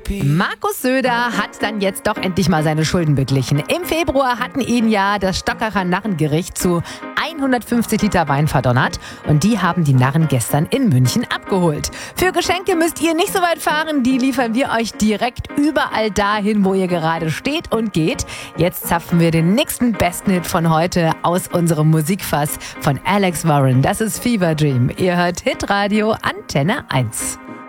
Markus Söder hat dann jetzt doch endlich mal seine Schulden beglichen. Im Februar hatten ihn ja das Stockerer Narrengericht zu 150 Liter Wein verdonnert und die haben die Narren gestern in München abgeholt. Für Geschenke müsst ihr nicht so weit fahren, die liefern wir euch direkt überall dahin, wo ihr gerade steht und geht. Jetzt zapfen wir den nächsten besten Hit von heute aus unserem Musikfass von Alex Warren. Das ist Fever Dream. Ihr hört Hitradio Antenne 1.